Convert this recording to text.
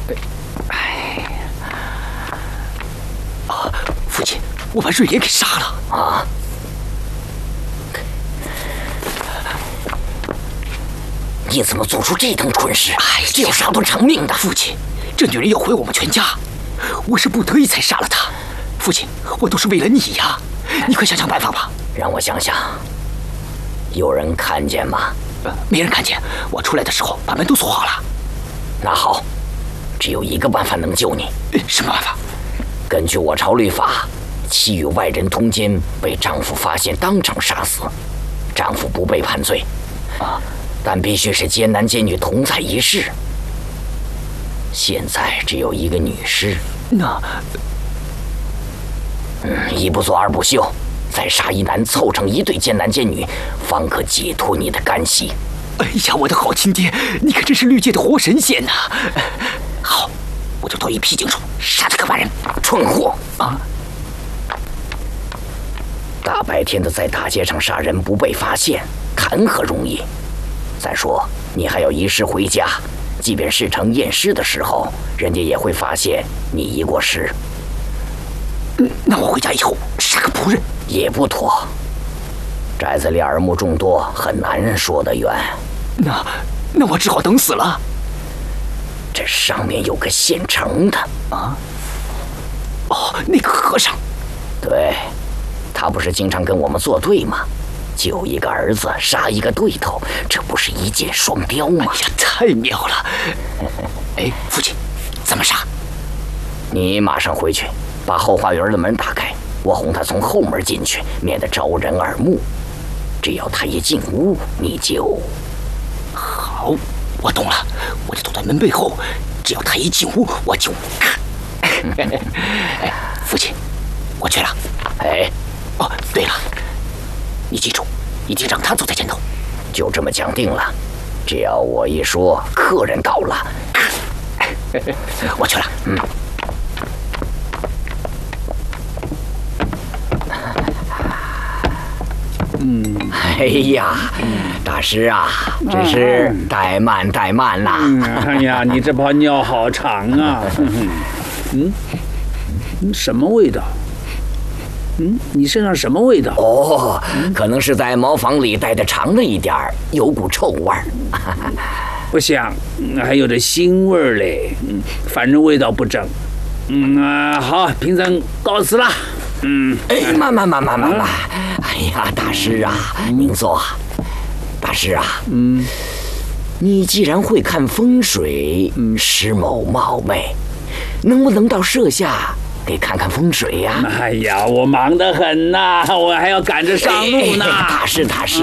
父亲，我把瑞莲给杀了啊！ 你怎么做出这等蠢事？这要杀断偿命的！ 父亲，这女人要毁我们全家，我是不得已才杀了她。父亲，我都是为了你呀！你快想想办法吧。 让我想想，有人看见吗？ 没人看见。我出来的时候把门都锁好了。 那好，只有一个办法能救你。 什么办法？ 根据我朝律法，其与外人通奸被丈夫发现当场杀死，丈夫不被判罪。但必须是奸男奸女同在一室。现在只有一个女尸。 那， 一不做二不休，再杀一男，凑成一对奸男奸女，方可解脱你的干系。 哎呀，我的好亲爹，你可真是律界的活神仙呐！好，我就到一僻静处杀这个万人。 蠢货啊！ 大白天的在大街上杀人不被发现，谈何容易？再说，你还要移尸回家，即便事成验尸的时候，人家也会发现你移过尸。 那我回家以后杀个仆人也不妥。宅子里耳目众多，很难说得远。 那我只好等死了。 这上面有个现成的啊！哦，那个和尚。 对，他不是经常跟我们作对吗？救一个儿子，杀一个对头，这不是一箭双雕吗？ 哎呀，太妙了！哎，父亲，怎么杀？ 你马上回去，把后花园的门打开，我哄他从后门进去，免得招人耳目。只要他一进屋，你就…… 好，我懂了，我就躲在门背后，只要他一进屋，我就……哎，父亲，我去了。 哎， 哦，对了。你记住，一定让他走在前头。 就这么讲定了。只要我一说，客人到了， 我去了。 哎呀，大师啊，只是怠慢怠慢啦。 哎呀，你这泡尿好长啊！什么味道？你身上什么味道？ 哦，可能是在茅房里待得长了一点儿，有股臭味儿。 不像，还有点腥味儿嘞。反正味道不正。好，贫僧告辞了。 哎，慢。哎呀，大师啊，您坐。大师啊，你既然会看风水，石某冒昧，能不能到舍下给看看风水呀？ 哎呀，我忙得很呐，我还要赶着上路呢。 大师。